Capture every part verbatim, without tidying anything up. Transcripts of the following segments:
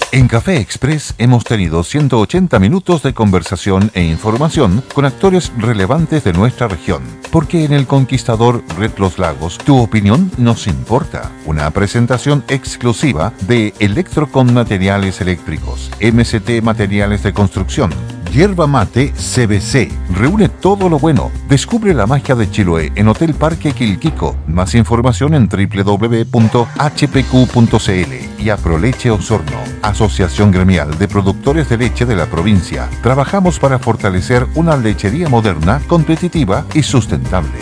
En Café Express hemos tenido ciento ochenta minutos de conversación e información con actores relevantes de nuestra región. Porque en El Conquistador Red Los Lagos, tu opinión nos importa. Una presentación exclusiva de Electrocon Materiales Eléctricos, M C T Materiales de Construcción, Yerba Mate C B C. Reúne todo lo bueno. Descubre la magia de Chiloé en Hotel Parque Quilquico. Más información en doble u doble u doble u punto h p q punto c l. Y Aproleche Osorno, Asociación Gremial de Productores de Leche de la provincia. Trabajamos para fortalecer una lechería moderna, competitiva y sustentable.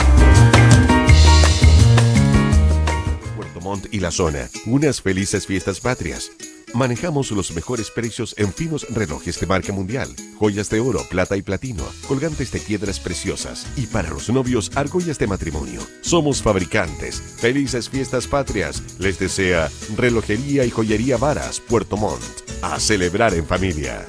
Puerto Montt y la zona. Unas felices fiestas patrias. Manejamos los mejores precios en finos relojes de marca mundial, joyas de oro, plata y platino, colgantes de piedras preciosas y para los novios, argollas de matrimonio. Somos fabricantes. Felices fiestas patrias. Les desea Relojería y Joyería Varas, Puerto Montt. A celebrar en familia.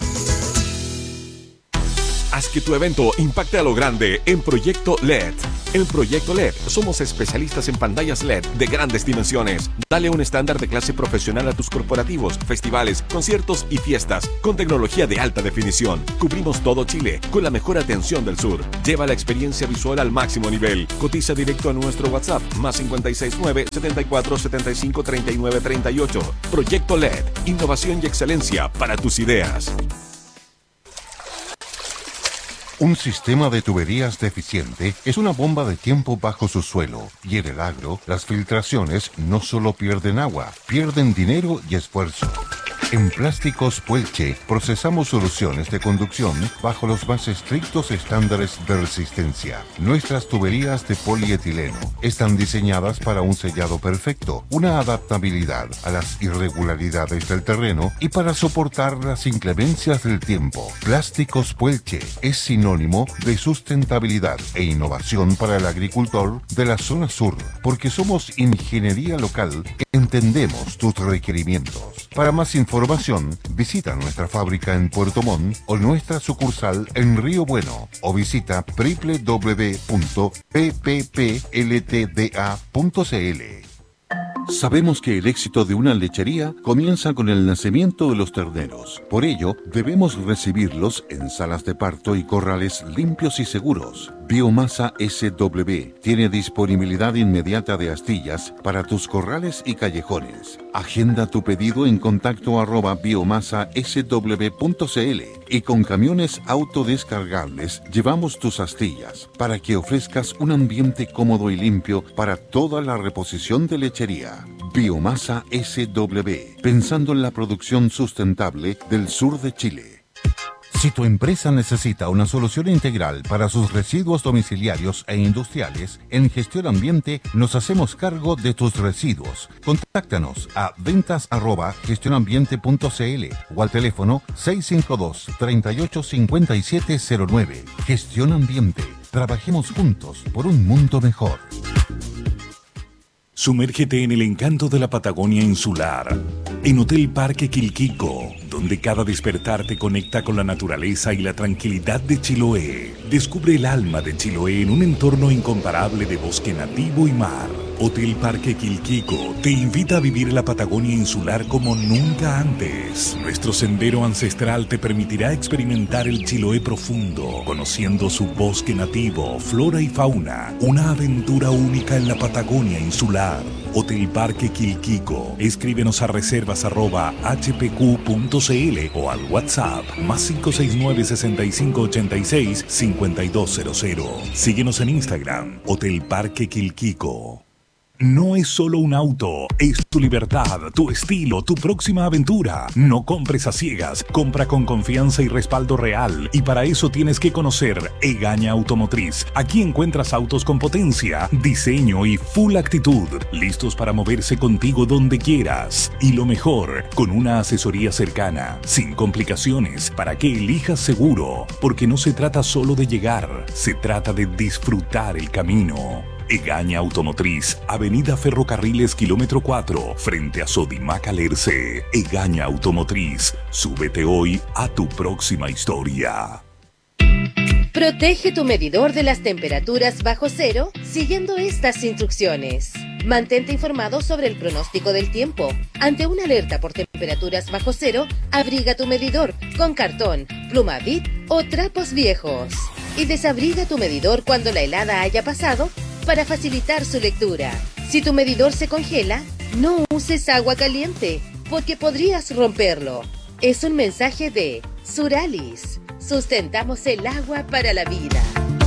Haz que tu evento impacte a lo grande en Proyecto L E D. En Proyecto L E D somos especialistas en pantallas L E D de grandes dimensiones. Dale un estándar de clase profesional a tus corporativos, festivales, conciertos y fiestas con tecnología de alta definición. Cubrimos todo Chile con la mejor atención del sur. Lleva la experiencia visual al máximo nivel. Cotiza directo a nuestro WhatsApp más cinco seis nueve, siete cuatro siete cinco, tres nueve tres ocho. Proyecto L E D. Innovación y excelencia para tus ideas. Un sistema de tuberías deficiente es una bomba de tiempo bajo su suelo, y en el agro, las filtraciones no solo pierden agua, pierden dinero y esfuerzo. En Plásticos Puelche procesamos soluciones de conducción bajo los más estrictos estándares de resistencia. Nuestras tuberías de polietileno están diseñadas para un sellado perfecto, una adaptabilidad a las irregularidades del terreno y para soportar las inclemencias del tiempo. Plásticos Puelche es sinónimo de sustentabilidad e innovación para el agricultor de la zona sur, porque somos ingeniería local, entendemos tus requerimientos. Para más información, visita nuestra fábrica en Puerto Montt o nuestra sucursal en Río Bueno o visita doble u doble u doble u punto p p p l t d a punto c l. Sabemos que el éxito de una lechería comienza con el nacimiento de los terneros. Por ello, debemos recibirlos en salas de parto y corrales limpios y seguros. Biomasa S W tiene disponibilidad inmediata de astillas para tus corrales y callejones. Agenda tu pedido en contacto arroba biomasa s w punto c l y con camiones autodescargables llevamos tus astillas para que ofrezcas un ambiente cómodo y limpio para toda la reposición de lechería. Biomasa S W, pensando en la producción sustentable del sur de Chile. Si tu empresa necesita una solución integral para sus residuos domiciliarios e industriales, en Gestión Ambiente nos hacemos cargo de tus residuos. Contáctanos a ventas arroba gestionambiente punto c l o al teléfono seis cinco dos, tres ocho cinco siete cero nueve. Gestión Ambiente. Trabajemos juntos por un mundo mejor. Sumérgete en el encanto de la Patagonia insular, en Hotel Parque Quilquico, donde cada despertar te conecta con la naturaleza y la tranquilidad de Chiloé. Descubre el alma de Chiloé en un entorno incomparable de bosque nativo y mar. Hotel Parque Quilquico te invita a vivir la Patagonia insular como nunca antes. Nuestro sendero ancestral te permitirá experimentar el Chiloé profundo, conociendo su bosque nativo, flora y fauna. Una aventura única en la Patagonia insular. Hotel Parque Quilquico. Escríbenos a reservas arroba h p q punto c l o al WhatsApp más cinco seis nueve, seis cinco ocho seis, cinco dos cero cero. Síguenos en Instagram, Hotel Parque Quilquico. No es solo un auto, es tu libertad, tu estilo, tu próxima aventura. No compres a ciegas, compra con confianza y respaldo real. Y para eso tienes que conocer Egaña Automotriz. Aquí encuentras autos con potencia, diseño y full actitud, listos para moverse contigo donde quieras. Y lo mejor, con una asesoría cercana, sin complicaciones, para que elijas seguro. Porque no se trata solo de llegar, se trata de disfrutar el camino. Egaña Automotriz, Avenida Ferrocarriles, kilómetro cuatro, frente a Sodimac Alerce. Egaña Automotriz, súbete hoy a tu próxima historia. Protege tu medidor de las temperaturas bajo cero siguiendo estas instrucciones. Mantente informado sobre el pronóstico del tiempo. Ante una alerta por temperaturas bajo cero, abriga tu medidor con cartón, pluma Bic o trapos viejos. Y desabriga tu medidor cuando la helada haya pasado para facilitar su lectura. Si tu medidor se congela, no uses agua caliente, porque podrías romperlo. Es un mensaje de Suralis. Sustentamos el agua para la vida.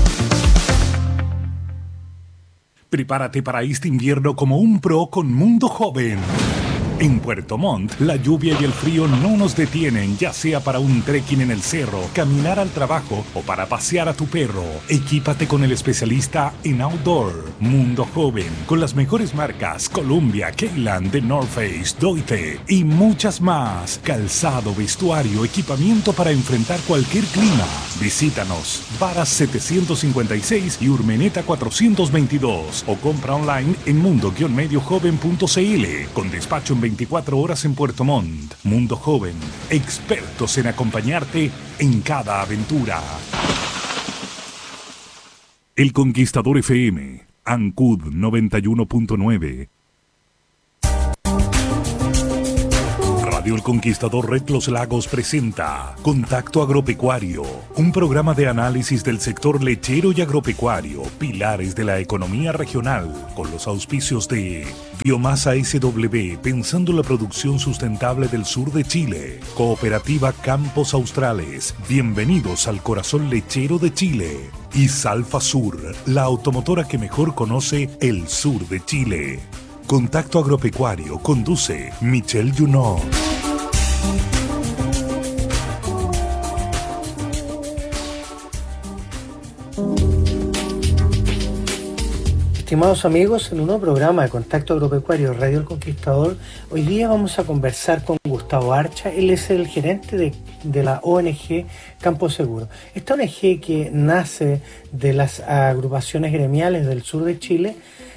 Prepárate para este invierno como un pro con Mundo Joven. En Puerto Montt, la lluvia y el frío no nos detienen, ya sea para un trekking en el cerro, caminar al trabajo o para pasear a tu perro. Equípate con el especialista en outdoor, Mundo Joven, con las mejores marcas Columbia, Keyland, The North Face, Doite y muchas más. Calzado, vestuario, equipamiento para enfrentar cualquier clima. Visítanos, Varas setecientos cincuenta y seis y Urmeneta cuatrocientos veintidós o compra online en mundo guion medio joven punto c l con despacho en veinticuatro horas en Puerto Montt. Mundo Joven, expertos en acompañarte en cada aventura. El Conquistador F M, Ancud noventa y uno punto nueve. Radio El Conquistador Red Los Lagos presenta Contacto Agropecuario, un programa de análisis del sector lechero y agropecuario, pilares de la economía regional, con los auspicios de Biomasa S W, pensando la producción sustentable del sur de Chile, Cooperativa Campos Australes, bienvenidos al corazón lechero de Chile, y Salfa Sur, la automotora que mejor conoce el sur de Chile. Contacto Agropecuario conduce Michelle Junot. Estimados amigos, en un nuevo programa de Contacto Agropecuario Radio El Conquistador, hoy día vamos a conversar con Gustavo Archa. Él es el gerente de, de la O N G Campo Seguro. Esta O N G que nace de las agrupaciones gremiales del sur de Chile,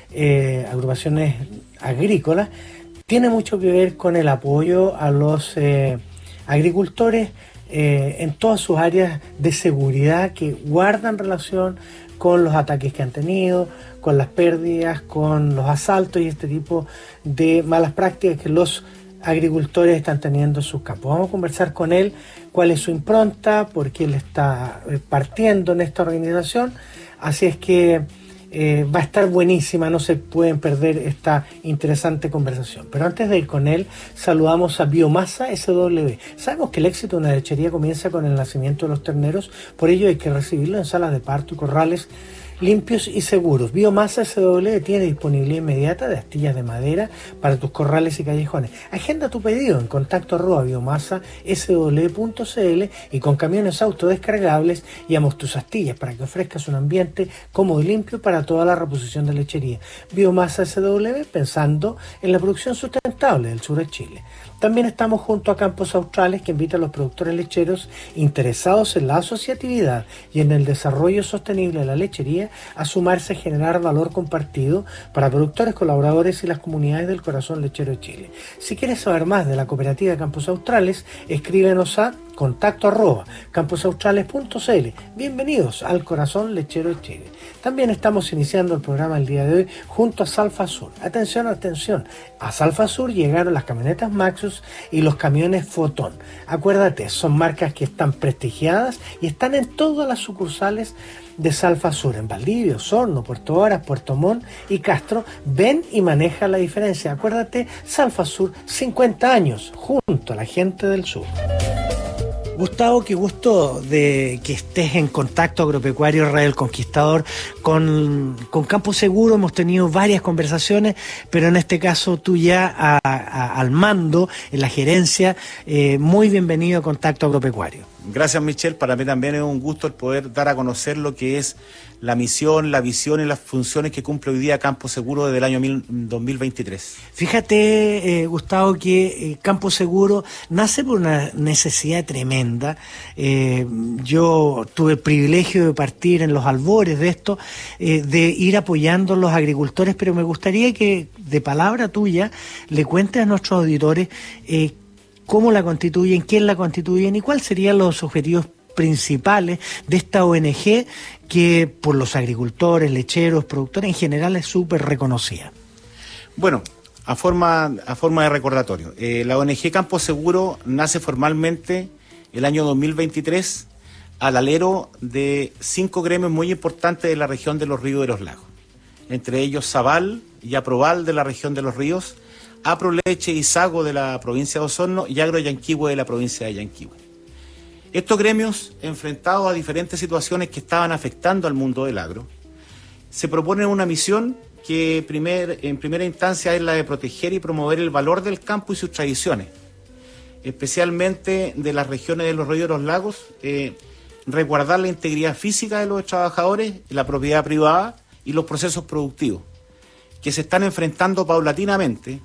eh, agrupaciones agrícolas, tiene mucho que ver con el apoyo a los eh, agricultores eh, en todas sus áreas de seguridad que guardan relación con los ataques que han tenido, con las pérdidas, con los asaltos y este tipo de malas prácticas que los agricultores están teniendo en sus campos. Vamos a conversar con él cuál es su impronta, por qué él está partiendo en esta organización, así es que Eh, va a estar buenísima, no se pueden perder esta interesante conversación. Pero antes de ir con él, saludamos a Biomasa S W. Sabemos que el éxito de una lechería comienza con el nacimiento de los terneros, por ello hay que recibirlo en salas de parto y corrales limpios y seguros. Biomasa S W tiene disponibilidad inmediata de astillas de madera para tus corrales y callejones. Agenda tu pedido en contacto arroba biomasa s w punto c l y con camiones autodescargables llevamos tus astillas para que ofrezcas un ambiente cómodo y limpio para toda la reposición de lechería. Biomasa S W, pensando en la producción sustentable del sur de Chile. También estamos junto a Campos Australes, que invita a los productores lecheros interesados en la asociatividad y en el desarrollo sostenible de la lechería a sumarse a generar valor compartido para productores, colaboradores y las comunidades del corazón lechero de Chile. Si quieres saber más de la cooperativa de Campos Australes, escríbenos a contacto arroba camposaustrales punto c l. Bienvenidos al corazón lechero de Chile. También estamos iniciando el programa el día de hoy junto a Salfa Sur. Atención, atención, a Salfa Sur llegaron las camionetas Maxus y los camiones Fotón. Acuérdate, son marcas que están prestigiadas y están en todas las sucursales de Salfa Sur, en Valdivia, Osorno, Puerto Varas, Puerto Montt y Castro. Ven y maneja la diferencia. Acuérdate, Salfa Sur, cincuenta años, junto a la gente del sur. Gustavo, qué gusto de que estés en Contacto Agropecuario Radio El Conquistador con, con Campo Seguro. Hemos tenido varias conversaciones, pero en este caso tú ya a, a, al mando, en la gerencia. Eh, muy bienvenido a Contacto Agropecuario. Gracias, Michelle. Para mí también es un gusto el poder dar a conocer lo que es la misión, la visión y las funciones que cumple hoy día Campo Seguro desde el año dos mil veintitrés. Fíjate, eh, Gustavo, que eh, Campo Seguro nace por una necesidad tremenda. Eh, yo tuve el privilegio de partir en los albores de esto, eh, de ir apoyando a los agricultores, pero me gustaría que, de palabra tuya, le cuentes a nuestros auditores eh, cómo la constituyen, quién la constituyen y cuáles serían los objetivos principales de esta O N G que por los agricultores, lecheros, productores en general es súper reconocida. Bueno, a forma, a forma de recordatorio, eh, la O N G Campo Seguro nace formalmente el año dos mil veintitrés al alero de cinco gremios muy importantes de la región de los ríos y de los lagos, entre ellos Sabal y Aproval de la región de los ríos, Aproleche y Sago de la provincia de Osorno y Agro Yanquihue de la provincia de Yanquihue. Estos gremios, enfrentados a diferentes situaciones que estaban afectando al mundo del agro, se proponen una misión que primer, en primera instancia es la de proteger y promover el valor del campo y sus tradiciones, especialmente de las regiones de los ríos y los lagos, eh, resguardar la integridad física de los trabajadores, la propiedad privada y los procesos productivos, que se están enfrentando paulatinamente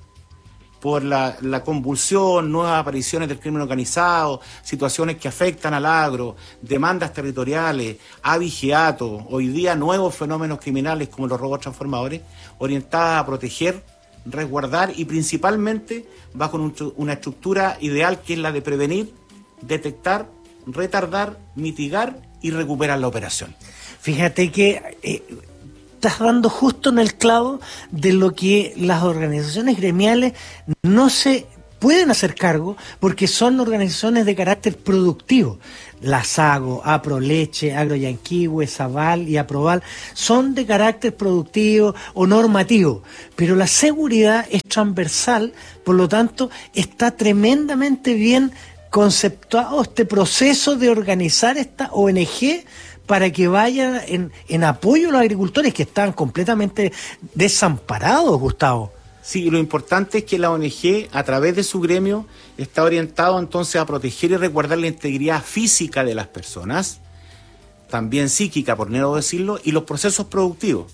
por la, la convulsión, nuevas apariciones del crimen organizado, situaciones que afectan al agro, demandas territoriales, abigeato, hoy día nuevos fenómenos criminales como los robos transformadores, orientadas a proteger, resguardar y principalmente bajo un, una estructura ideal que es la de prevenir, detectar, retardar, mitigar y recuperar la operación. Fíjate que eh, estás dando justo en el clavo de lo que las organizaciones gremiales no se pueden hacer cargo porque son organizaciones de carácter productivo. La Sago, Aproleche, Agro Yanquihue, Sabal y Aproval son de carácter productivo o normativo, pero la seguridad es transversal, por lo tanto está tremendamente bien conceptuado este proceso de organizar esta O N G para que vaya en, en apoyo a los agricultores que están completamente desamparados, Gustavo. Sí, lo importante es que la O N G, a través de su gremio, está orientado entonces a proteger y resguardar la integridad física de las personas, también psíquica, por no decirlo, y los procesos productivos.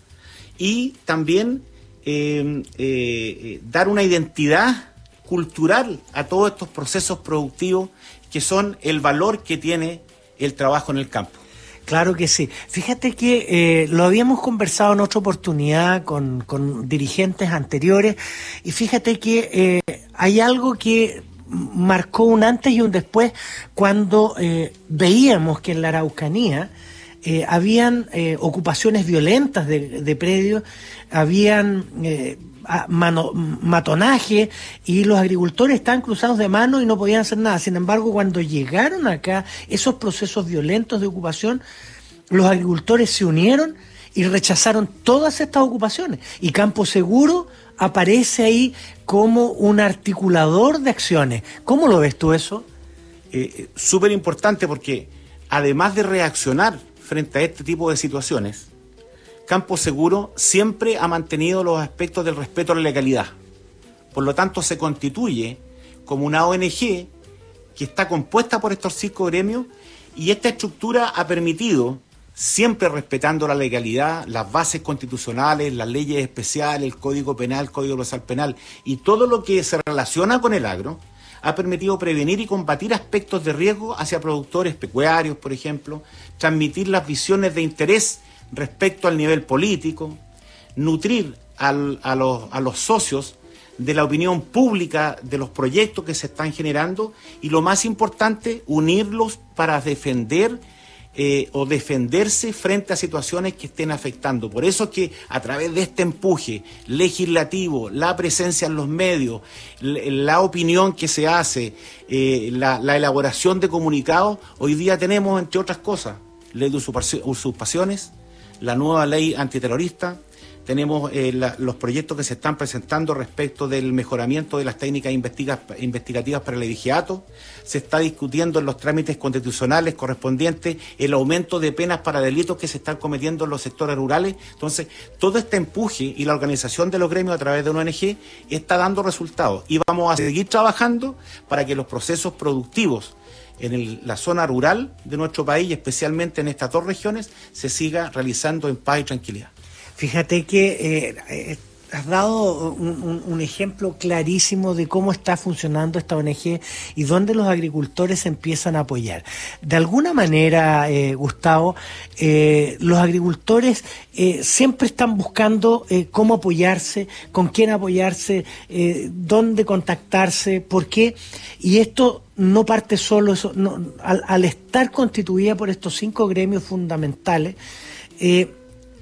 Y también eh, eh, dar una identidad cultural a todos estos procesos productivos que son el valor que tiene el trabajo en el campo. Claro que sí. Fíjate que eh, lo habíamos conversado en otra oportunidad con, con dirigentes anteriores y fíjate que eh, hay algo que marcó un antes y un después cuando eh, veíamos que en la Araucanía eh, habían eh, ocupaciones violentas de, de predios, habían eh, mano, matonaje y los agricultores estaban cruzados de mano y no podían hacer nada. Sin embargo, cuando llegaron acá esos procesos violentos de ocupación, los agricultores se unieron y rechazaron todas estas ocupaciones. Y Campo Seguro aparece ahí como un articulador de acciones. ¿Cómo lo ves tú eso? Eh, súper importante porque además de reaccionar frente a este tipo de situaciones, Campo Seguro siempre ha mantenido los aspectos del respeto a la legalidad. Por lo tanto, se constituye como una O N G que está compuesta por estos cinco gremios y esta estructura ha permitido, siempre respetando la legalidad, las bases constitucionales, las leyes especiales, el Código Penal, el Código Procesal Penal y todo lo que se relaciona con el agro, ha permitido prevenir y combatir aspectos de riesgo hacia productores pecuarios, por ejemplo, transmitir las visiones de interés respecto al nivel político, nutrir al, a, los, a los socios de la opinión pública de los proyectos que se están generando y lo más importante, unirlos para defender eh, o defenderse frente a situaciones que estén afectando. Por eso es que a través de este empuje legislativo, la presencia en los medios, la opinión que se hace, eh, la, la elaboración de comunicados, hoy día tenemos, entre otras cosas, ley de usurpaciones, la nueva ley antiterrorista, tenemos eh, la, los proyectos que se están presentando respecto del mejoramiento de las técnicas investiga, investigativas para el abigeato, se está discutiendo en los trámites constitucionales correspondientes el aumento de penas para delitos que se están cometiendo en los sectores rurales. Entonces, todo este empuje y la organización de los gremios a través de una O N G está dando resultados y vamos a seguir trabajando para que los procesos productivos en el, la zona rural de nuestro país, especialmente en estas dos regiones, se siga realizando en paz y tranquilidad. Fíjate que eh, eh, has dado un, un, un ejemplo clarísimo de cómo está funcionando esta O N G y dónde los agricultores se empiezan a apoyar. De alguna manera, eh, Gustavo, eh, los agricultores eh, siempre están buscando eh, cómo apoyarse, con quién apoyarse, eh, dónde contactarse, por qué. Y esto no parte solo, eso, no, al, al estar constituida por estos cinco gremios fundamentales, eh,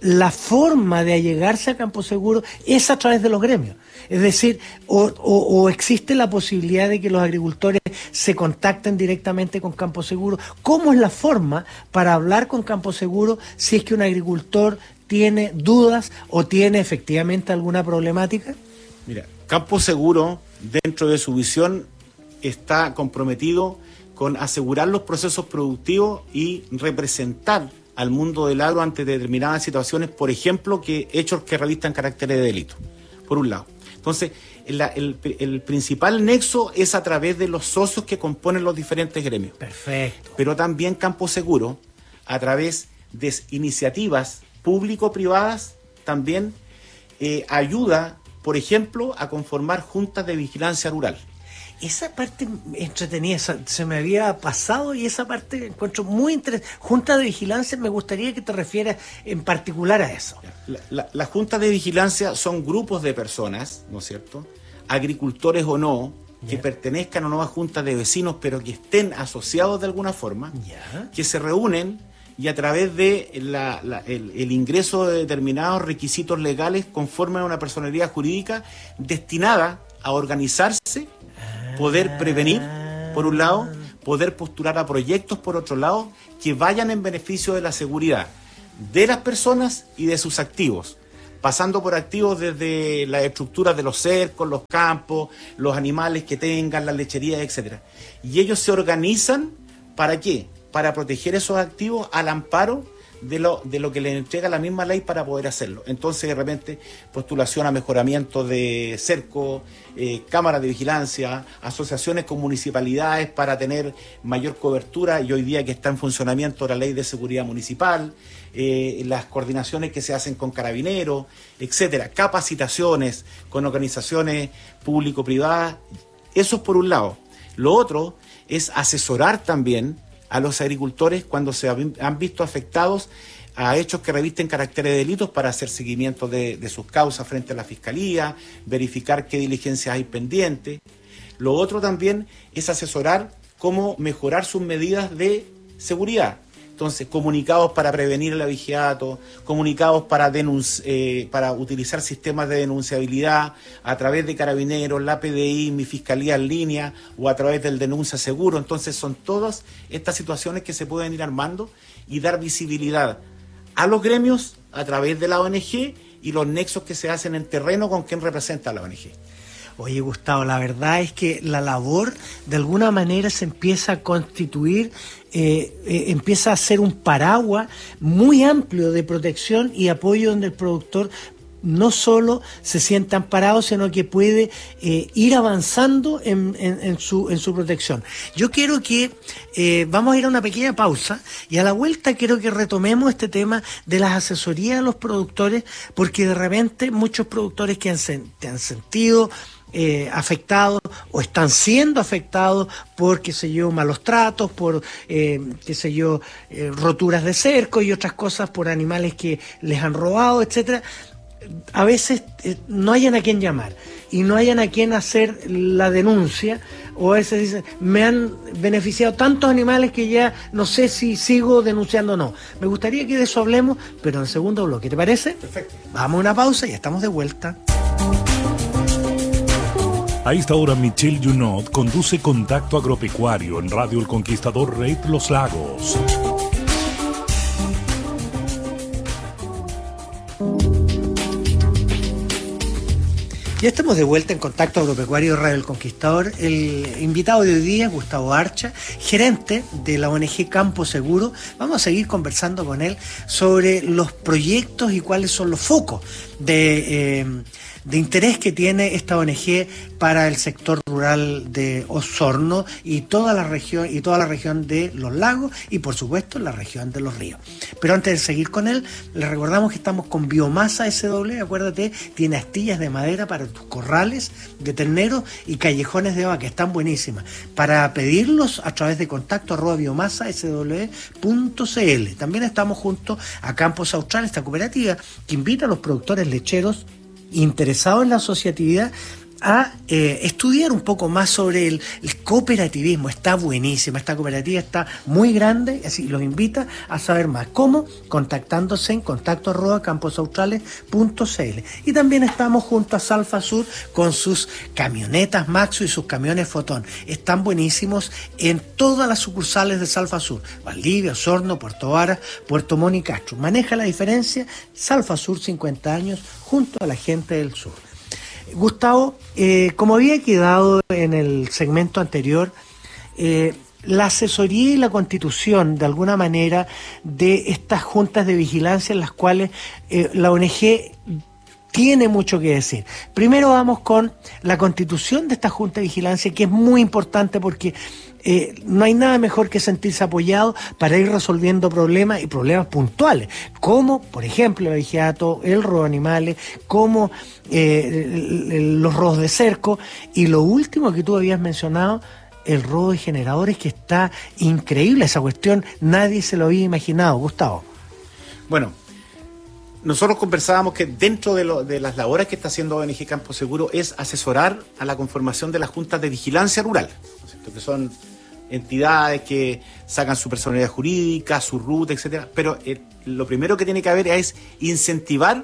la forma de allegarse a Campo Seguro es a través de los gremios. Es decir, o, o, o existe la posibilidad de que los agricultores se contacten directamente con Campo Seguro. ¿Cómo es la forma para hablar con Campo Seguro si es que un agricultor tiene dudas o tiene efectivamente alguna problemática? Mira, Campo Seguro, dentro de su visión, está comprometido con asegurar los procesos productivos y representar al mundo del agro ante determinadas situaciones, por ejemplo, que hechos que revistan caracteres de delito, por un lado. Entonces, el, el, el principal nexo es a través de los socios que componen los diferentes gremios. Perfecto. Pero también Campo Seguro, a través de iniciativas público-privadas, también eh, ayuda, por ejemplo, a conformar juntas de vigilancia rural. Esa parte entretenida, se me había pasado y esa parte encuentro muy interesante. Junta de vigilancia, me gustaría que te refieras en particular a eso. La, la, las juntas de vigilancia son grupos de personas, ¿no es cierto?, agricultores o no, que yeah. pertenezcan a nuevas juntas de vecinos, pero que estén asociados de alguna forma, yeah. que se reúnen y a través de la, la, el, el ingreso de determinados requisitos legales conforman una personalidad jurídica destinada a organizarse, poder prevenir, por un lado, poder postular a proyectos, por otro lado, que vayan en beneficio de la seguridad de las personas y de sus activos, pasando por activos desde las estructuras de los cercos, los campos, los animales que tengan, las lecherías, etcétera. Y ellos se organizan, ¿para qué? Para proteger esos activos al amparo de lo, de lo que les entrega la misma ley para poder hacerlo. Entonces, de repente, postulación a mejoramiento de cerco, eh, cámaras de vigilancia, asociaciones con municipalidades para tener mayor cobertura, y hoy día que está en funcionamiento la ley de seguridad municipal, eh, las coordinaciones que se hacen con carabineros, etcétera, capacitaciones con organizaciones público-privadas. Eso es por un lado. Lo otro es asesorar también a los agricultores cuando se han visto afectados a hechos que revisten caracteres de delitos para hacer seguimiento de, de sus causas frente a la Fiscalía, verificar qué diligencias hay pendientes. Lo otro también es asesorar cómo mejorar sus medidas de seguridad. Entonces, comunicados para prevenir el abigeato, comunicados para, denunci- eh, para utilizar sistemas de denunciabilidad a través de Carabineros, la P D I, mi Fiscalía en línea o a través del Denuncia Seguro. Entonces, son todas estas situaciones que se pueden ir armando y dar visibilidad a los gremios a través de la O N G y los nexos que se hacen en terreno con quien representa a la O N G. Oye, Gustavo, la verdad es que la labor de alguna manera se empieza a constituir, eh, eh, empieza a ser un paraguas muy amplio de protección y apoyo donde el productor no solo se sienta amparado, sino que puede eh, ir avanzando en, en, en, su, en su protección. Yo quiero que eh, vamos a ir a una pequeña pausa y a la vuelta quiero que retomemos este tema de las asesorías a los productores, porque de repente muchos productores que han, te han sentido Eh, afectados o están siendo afectados por, qué sé yo, malos tratos, por, eh, qué sé yo, eh, roturas de cerco y otras cosas, por animales que les han robado, etcétera. A veces eh, no hayan a quién llamar y no hayan a quién hacer la denuncia, o a veces dicen, me han beneficiado tantos animales que ya no sé si sigo denunciando o no. Me gustaría que de eso hablemos, pero en el segundo bloque, ¿te parece? Perfecto. Vamos a una pausa y estamos de vuelta. A esta hora, Michelle Junot conduce Contacto Agropecuario en Radio El Conquistador Red Los Lagos. Ya estamos de vuelta en Contacto Agropecuario Radio El Conquistador. El invitado de hoy día es Gustavo Archa, gerente de la O N G Campo Seguro. Vamos a seguir conversando con él sobre los proyectos y cuáles son los focos de... Eh, de interés que tiene esta O N G para el sector rural de Osorno y toda la región y toda la región de los lagos y por supuesto la región de los ríos. Pero antes de seguir con él, les recordamos que estamos con Biomasa S W, acuérdate, tiene astillas de madera para tus corrales de terneros y callejones de vaca, están buenísimas. Para pedirlos a través de contacto arroba biomasa s w punto c l. También estamos junto a Campos Austral, esta cooperativa que invita a los productores lecheros interesados en la asociatividad a eh, estudiar un poco más sobre el, el cooperativismo. Está buenísima, esta cooperativa está muy grande, así los invita a saber más. ¿Cómo? Contactándose en contacto arroba camposaustrales punto c l. Y también estamos junto a Salfa Sur con sus camionetas Maxo y sus camiones Fotón. Están buenísimos en todas las sucursales de Salfa Sur: Valdivia, Osorno, Puerto Varas, Puerto Montt y Castro. Maneja la diferencia Salfa Sur, cincuenta años, junto a la gente del sur. Gustavo, eh, como había quedado en el segmento anterior, eh, la asesoría y la constitución, de alguna manera, de estas juntas de vigilancia en las cuales eh, la O N G tiene mucho que decir. Primero vamos con la constitución de esta junta de vigilancia, que es muy importante porque Eh, no hay nada mejor que sentirse apoyado para ir resolviendo problemas y problemas puntuales, como por ejemplo el abigeato, el robo de animales, como eh, el, el, los robos de cerco, y lo último que tú habías mencionado, el robo de generadores, que está increíble esa cuestión, nadie se lo había imaginado. Gustavo. Bueno, nosotros conversábamos que dentro de, lo, de las labores que está haciendo O N G Campo Seguro es asesorar a la conformación de las juntas de vigilancia rural, ¿no es cierto?, que son entidades que sacan su personalidad jurídica, su ruta, etcétera. Pero eh, lo primero que tiene que haber es incentivar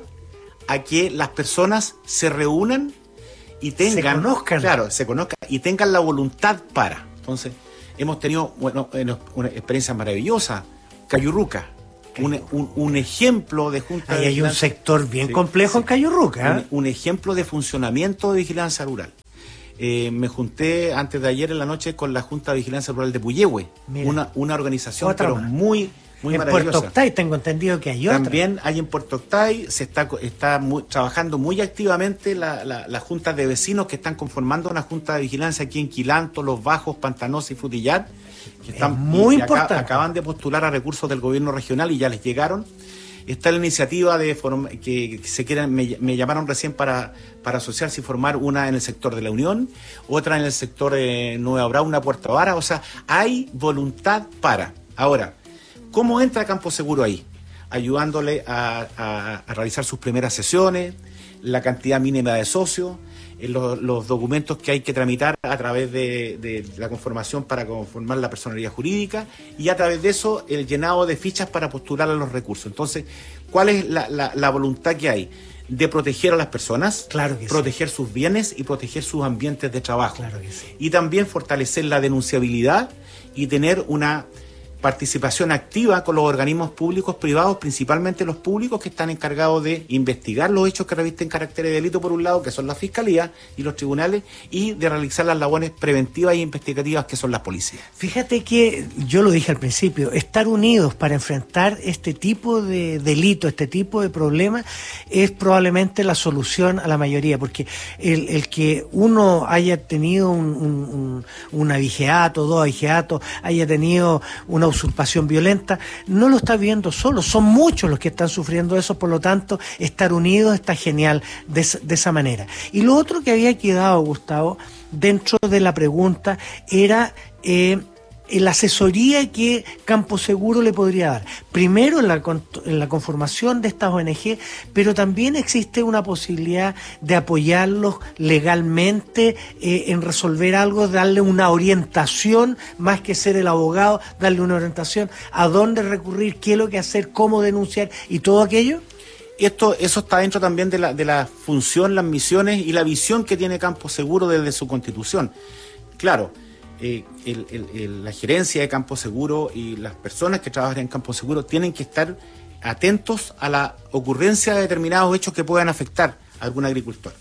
a que las personas se reúnan y tengan, se conozcan. Claro, se conozcan y tengan la voluntad para. Entonces, hemos tenido, bueno, una experiencia maravillosa, Cayurruca, un, un, un ejemplo de junta. Ahí de hay un sector bien sí, complejo sí. en Cayurruca. ¿eh? Un, un ejemplo de funcionamiento de vigilancia rural. Eh, me junté antes de ayer en la noche con la Junta de Vigilancia Rural de Puyehue, una, una organización pero muy, muy en maravillosa. En Puerto Octay tengo entendido que hay otra. También hay en Puerto Octay, se está, está muy, trabajando muy activamente la, la, las juntas de vecinos que están conformando una junta de vigilancia aquí en Quilanto, Los Bajos, Pantanosa y Frutillar, que están es muy y importante. Acá, acaban de postular a recursos del gobierno regional y ya les llegaron. Está la iniciativa de form que, que se quieren, me, me llamaron recién para, para asociarse y formar una en el sector de La Unión, otra en el sector de Nueva Brauna, Puerto Vara. O sea, hay voluntad para. Ahora, ¿cómo entra Campo Seguro ahí? Ayudándole a, a, a realizar sus primeras sesiones, la cantidad mínima de socios, los, los documentos que hay que tramitar a través de, de la conformación para conformar la personalidad jurídica, y a través de eso el llenado de fichas para postular a los recursos. Entonces, ¿cuál es la, la, la voluntad que hay? De proteger a las personas, claro que proteger sí. sus bienes y proteger sus ambientes de trabajo. Claro que sí. Y también fortalecer la denunciabilidad y tener una participación activa con los organismos públicos, privados, principalmente los públicos que están encargados de investigar los hechos que revisten carácter de delito, por un lado, que son la Fiscalía y los tribunales, y de realizar las labores preventivas e investigativas, que son las policías. Fíjate que, yo lo dije al principio, estar unidos para enfrentar este tipo de delito, este tipo de problemas, es probablemente la solución a la mayoría, porque el, el que uno haya tenido un, un, un, un abigeato, dos abigeatos, haya tenido una usurpación violenta, no lo está viendo solo, son muchos los que están sufriendo eso, por lo tanto, estar unidos está genial de, de esa manera. Y lo otro que había quedado, Gustavo, dentro de la pregunta, era eh, la asesoría que Campo Seguro le podría dar. Primero en la, en la conformación de estas O N G, pero también existe una posibilidad de apoyarlos legalmente eh, en resolver algo, darle una orientación, más que ser el abogado, darle una orientación a dónde recurrir, qué es lo que hacer, cómo denunciar y todo aquello. Esto, eso está dentro también de la, de la función, las misiones y la visión que tiene Campo Seguro desde su constitución. Claro, Eh, el, el, el, la gerencia de Campo Seguro y las personas que trabajan en Campo Seguro tienen que estar atentos a la ocurrencia de determinados hechos que puedan afectar a algún agricultor.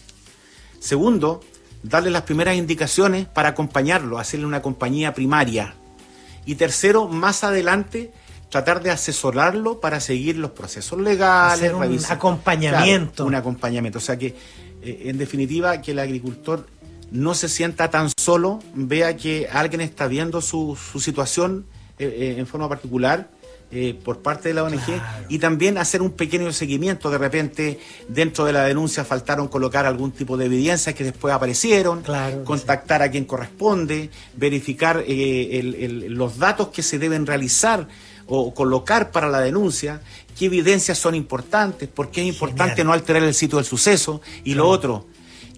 Segundo, darle las primeras indicaciones para acompañarlo, hacerle una compañía primaria. Y tercero, más adelante, tratar de asesorarlo para seguir los procesos legales. Hacer un revisar, acompañamiento. Claro, un acompañamiento. O sea que, eh, en definitiva, que el agricultor no se sienta tan solo, vea que alguien está viendo su, su situación eh, eh, en forma particular eh, por parte de la O N G, claro. Y también hacer un pequeño seguimiento. De repente, dentro de la denuncia faltaron colocar algún tipo de evidencias que después aparecieron, claro, contactar sí. a quien corresponde, verificar eh, el, el, los datos que se deben realizar o colocar para la denuncia, qué evidencias son importantes, por qué es importante Genial. No alterar el sitio del suceso, y claro. Lo otro,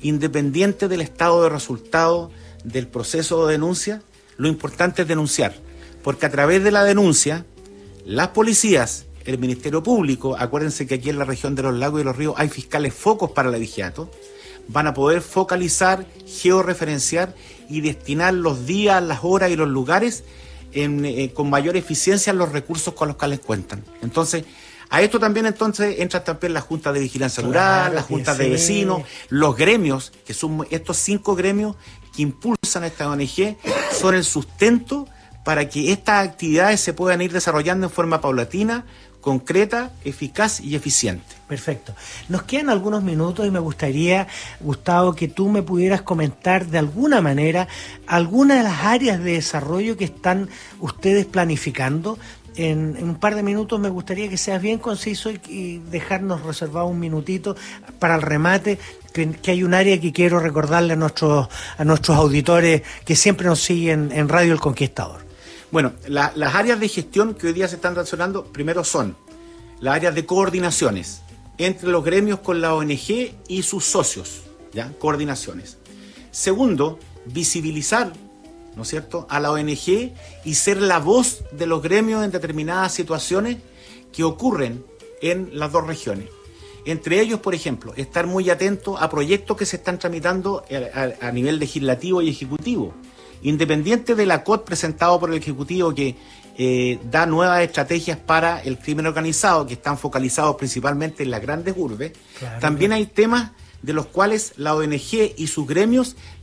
independiente del estado de resultado del proceso de denuncia, lo importante es denunciar, porque a través de la denuncia, las policías, el Ministerio Público, acuérdense que aquí en la región de los lagos y los ríos hay fiscales focos para la vigiato, van a poder focalizar, georreferenciar y destinar los días, las horas y los lugares en, eh, con mayor eficiencia en los recursos con los que les cuentan. Entonces, a esto también entonces entran también las juntas de vigilancia rural, Claro, las juntas sí. de vecinos, los gremios, que son estos cinco gremios que impulsan a esta O N G, son el sustento para que estas actividades se puedan ir desarrollando en forma paulatina, concreta, eficaz y eficiente. Perfecto. Nos quedan algunos minutos y me gustaría, Gustavo, que tú me pudieras comentar de alguna manera algunas de las áreas de desarrollo que están ustedes planificando. En, en un par de minutos me gustaría que seas bien conciso y, y dejarnos reservado un minutito para el remate, que, que hay un área que quiero recordarle a nuestros, a nuestros auditores que siempre nos siguen en Radio El Conquistador. Bueno, la, las áreas de gestión que hoy día se están relacionando, primero son las áreas de coordinaciones entre los gremios con la O N G y sus socios, ¿ya? Coordinaciones. Segundo, visibilizar, ¿no es cierto?, a la O N G y ser la voz de los gremios en determinadas situaciones que ocurren en las dos regiones. Entre ellos, por ejemplo, estar muy atento a proyectos que se están tramitando a, a, a nivel legislativo y ejecutivo. Independiente del A C O T presentado por el Ejecutivo que eh, da nuevas estrategias para el crimen organizado, que están focalizados principalmente en las grandes urbes, claro, también claro. hay temas de los cuales la O N G y sus gremios